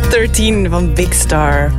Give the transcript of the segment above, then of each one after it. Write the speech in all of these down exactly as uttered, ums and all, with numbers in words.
dertien van Big Star.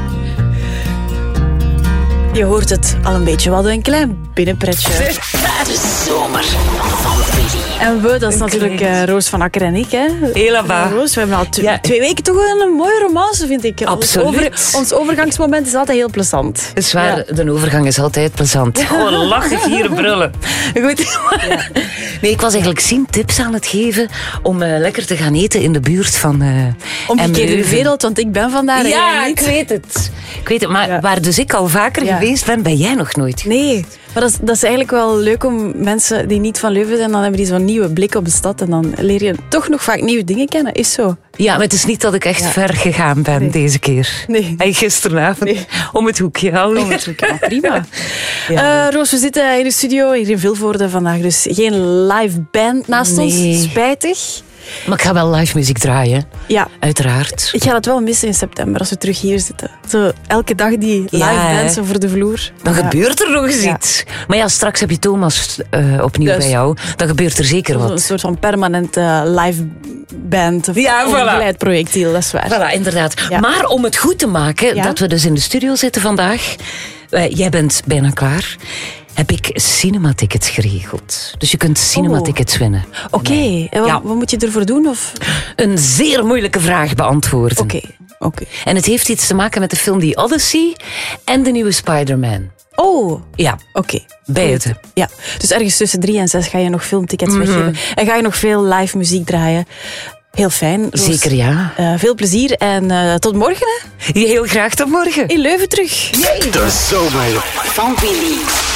Je hoort het al een beetje. We hadden een klein binnenpretje. De zomer van Billy. En we, dat is natuurlijk uh, Roos van Akker en ik. Hè. Helemaal. Roos, we hebben al t- Ja. twee weken toch wel een mooie romance, vind ik. Absoluut. Ons, over, ons overgangsmoment is altijd heel plezant. Het is waar, Ja. de overgang is altijd plezant. Oh, lachen, gieren, brullen. Goed. Nee, ik was eigenlijk Sien tips aan het geven om uh, lekker te gaan eten in de buurt van uh, Omgekeerde Emleuven. wereld, want ik ben vandaar Ja, eigenlijk ik niet. weet het. Ik weet het, maar Ja. waar dus ik al vaker Ja. geweest ben, ben jij nog nooit. Nee, maar dat is, dat is eigenlijk wel leuk om mensen die niet van Leuven zijn, dan hebben die zo'n nieuwe blik op de stad en dan leer je toch nog vaak nieuwe dingen kennen. Is zo. Ja, maar het is niet dat ik echt Ja. ver gegaan ben Nee. deze keer. Nee. Hey, gisteravond Nee. om het hoekje alweer. Oh, natuurlijk. Ja, prima. Ja. Eh, Roos, we zitten in de studio hier in Vilvoorde vandaag, dus geen live band naast Nee. ons. Spijtig. Maar ik ga wel live muziek draaien, Ja, uiteraard. ik ga het wel missen in september als we terug hier zitten. Zo, elke dag die live Ja, hè. bands over de vloer. Dan Ja. gebeurt er nog eens Ja. iets. Maar ja, straks heb je Thomas uh, opnieuw Dus- bij jou. Dan gebeurt er zeker Een wat. soort van permanente live band of Ja, voilà. begeleidprojectiel, dat is waar. Voilà, inderdaad. Ja. Maar om het goed te maken, Ja. dat we dus in de studio zitten vandaag. Uh, jij bent bijna klaar. Heb ik cinematickets geregeld. Dus je kunt cinematickets winnen. Oké, en wat, Ja. wat moet je ervoor doen? Of? Een zeer moeilijke vraag beantwoorden. Oké, oké. En het heeft iets te maken met de film The Odyssey en de nieuwe Spider-Man. Oh, Ja, oké. beide. Ja, dus ergens tussen drie en zes ga je nog filmtickets Mhm. weggeven. En ga je nog veel live muziek draaien. Heel fijn. Roos. Zeker ja. Eh, veel plezier en eh, tot morgen hè. Heel graag tot morgen. In Leuven terug. De zomer van Billy.